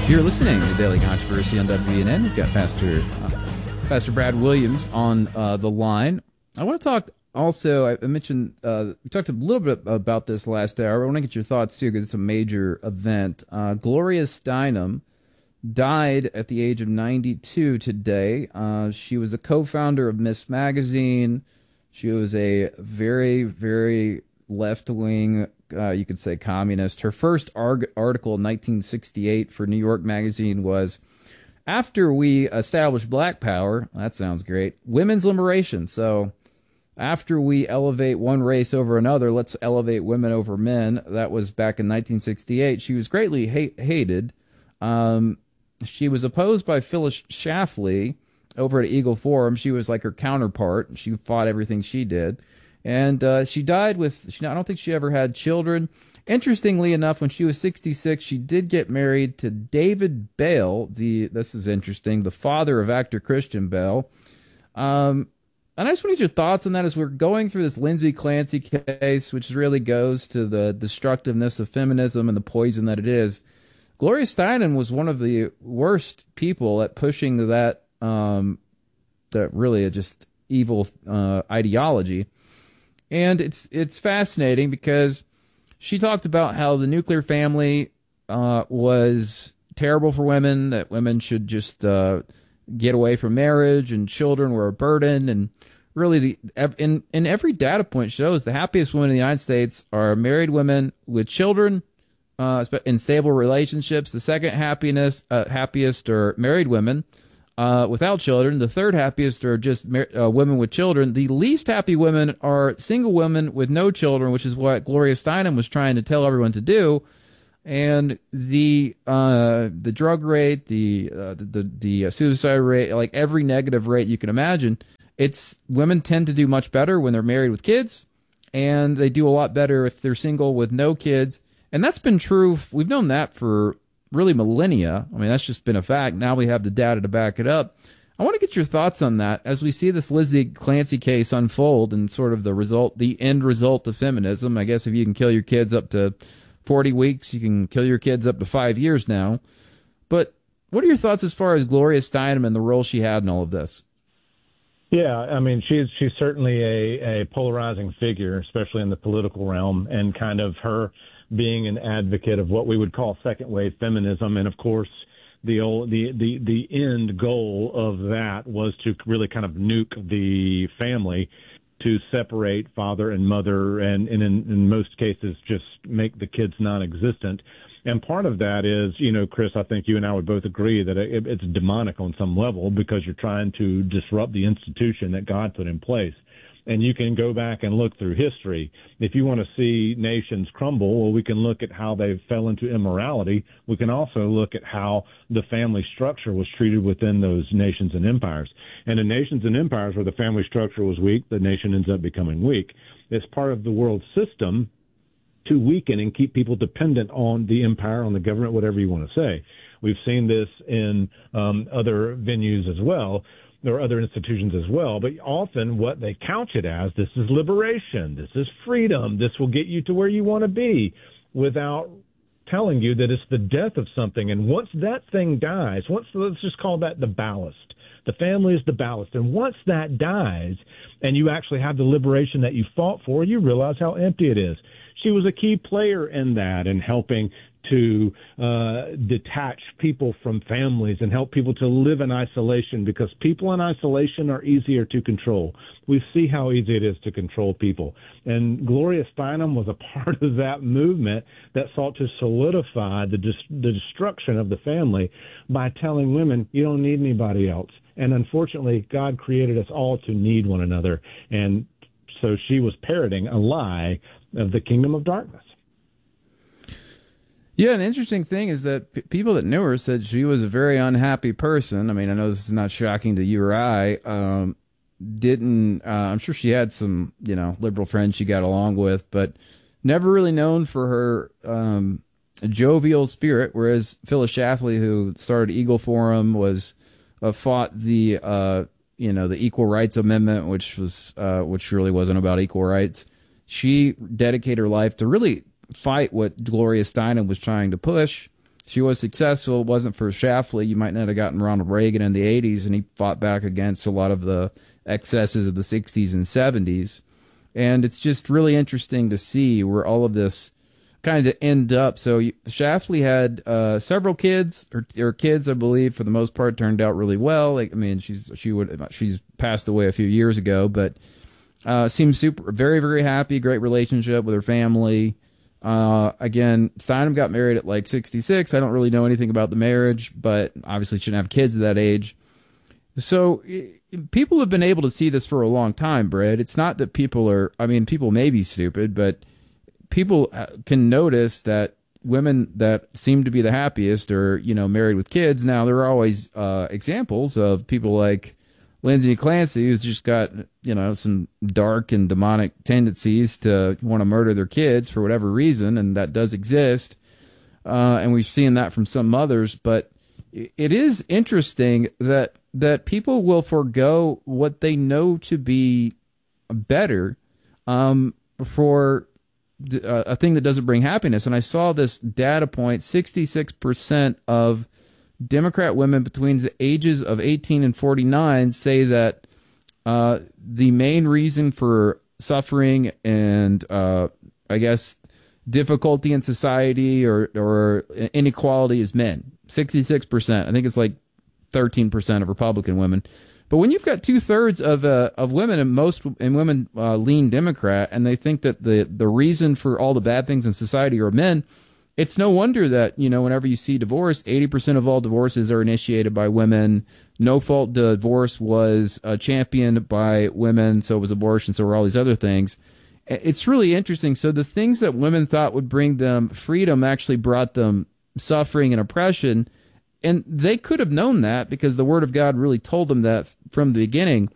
You're listening to Daily Controversy on WNN. We've got Pastor Brad Williams on the line. I want to talk also, I mentioned, we talked a little bit about this last hour. I want to get your thoughts too, because it's a major event. Gloria Steinem died at the age of 92 today. She was a co-founder of Miss Magazine. She was a very, very left-wing, you could say communist. Her first article in 1968 for New York Magazine was, "After we establish black power," that sounds great, "women's liberation." So after we elevate one race over another, let's elevate women over men. That was back in 1968. She was greatly hated. She was opposed by Phyllis Schlafly over at Eagle Forum. She was like her counterpart. She fought everything she did. And she died with, I don't think she ever had children. Interestingly enough, when she was 66, she did get married to David Bale, this is interesting, the father of actor Christian Bale. And I just want to get your thoughts on that as we're going through this Lindsay Clancy case, which really goes to the destructiveness of feminism and the poison that it is. Gloria Steinem was one of the worst people at pushing that really just evil ideology. And it's fascinating because she talked about how the nuclear family was terrible for women, that women should just get away from marriage, and children were a burden. And really, in every data point shows the happiest women in the United States are married women with children in stable relationships. The second happiest are married women without children. The third happiest are just women with children. The least happy women are single women with no children, which is what Gloria Steinem was trying to tell everyone to do. And the drug rate, the suicide rate, like every negative rate you can imagine, women tend to do much better when they're married with kids, and they do a lot better if they're single with no kids. And that's been true. We've known that for really millennia. I mean, that's just been a fact. Now we have the data to back it up. I want to get your thoughts on that as we see this Lizzie Clancy case unfold and sort of the end result of feminism. I guess if you can kill your kids up to 40 weeks, you can kill your kids up to 5 years now. But what are your thoughts as far as Gloria Steinem and the role she had in all of this? Yeah, I mean, she's certainly a polarizing figure, especially in the political realm, and kind of her being an advocate of what we would call second wave feminism. And of course, the end goal of that was to really kind of nuke the family, to separate father and mother, and in most cases just make the kids non-existent. And part of that is, Chris, I think you and I would both agree that it's demonic on some level, because you're trying to disrupt the institution that God put in place. And you can go back and look through history. If you want to see nations crumble, well, we can look at how they fell into immorality. We can also look at how the family structure was treated within those nations and empires. And in nations and empires where the family structure was weak, the nation ends up becoming weak. It's part of the world system to weaken and keep people dependent on the empire, on the government, whatever you want to say. We've seen this in other venues as well. There are other institutions as well, but often what they couch it as, this is liberation, this is freedom, this will get you to where you want to be, without telling you that it's the death of something. And once that thing dies, let's just call that the ballast. The family is the ballast. And once that dies and you actually have the liberation that you fought for, you realize how empty it is. She was a key player in that, in helping to detach people from families and help people to live in isolation, because people in isolation are easier to control. We see how easy it is to control people. And Gloria Steinem was a part of that movement that sought to solidify the destruction of the family by telling women, you don't need anybody else. And unfortunately, God created us all to need one another. And so she was parroting a lie of the kingdom of darkness. Yeah, an interesting thing is that people that knew her said she was a very unhappy person. I mean, I know this is not shocking to you or I. I'm sure she had some, liberal friends she got along with, but never really known for her jovial spirit, whereas Phyllis Schlafly, who started Eagle Forum, was fought the Equal Rights Amendment, which really wasn't about equal rights. She dedicated her life to really fight what Gloria Steinem was trying to push. she was successful. It wasn't for Schlafly, you might not have gotten Ronald Reagan in the 80s, and he fought back against a lot of the excesses of the 60s and 70s. And it's just really interesting to see where all of this kind of end up. So Schlafly had several kids. Her kids, I believe, for the most part, turned out really well. Like, I mean, she's passed away a few years ago, but seems very, very happy. Great relationship with her family. Again, Steinem got married at like 66. I don't really know anything about the marriage, but obviously shouldn't have kids at that age. So people have been able to see this for a long time, Brad. It's not that people may be stupid, but people can notice that women that seem to be the happiest are, married with kids. Now, there are always examples of people like Lindsay Clancy, who's just got, some dark and demonic tendencies to want to murder their kids for whatever reason, and that does exist. And we've seen that from some mothers, but it is interesting that people will forego what they know to be better for a thing that doesn't bring happiness. And I saw this data point: 66% of Democrat women between the ages of 18 and 49 say that the main reason for suffering and I guess difficulty in society or inequality is men. 66%. I think it's like 13% of Republican women. But when you've got 2/3 of women, and women lean Democrat, and they think that the reason for all the bad things in society are men, it's no wonder that, whenever you see divorce, 80% of all divorces are initiated by women. No-fault divorce was championed by women, so was abortion, so were all these other things. It's really interesting. So the things that women thought would bring them freedom actually brought them suffering and oppression, and they could have known that because the Word of God really told them that from the beginning.